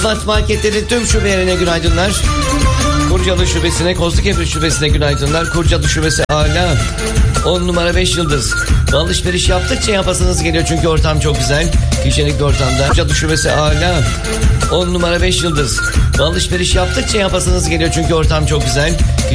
Vat Marketlerin tüm şubelerine günaydınlar. Kurcalı şubesine, Kozlukebir şubesine günaydınlar. Kurcalı şubesi hala 10 numara 5 yıldız. Alışveriş yaptıkça yapasınız geliyor çünkü ortam çok güzel. Hijyenik ortamda. Kurcalı şubesi hala 10 numara 5 yıldız. Alışveriş yaptıkça yapasınız geliyor çünkü ortam çok güzel.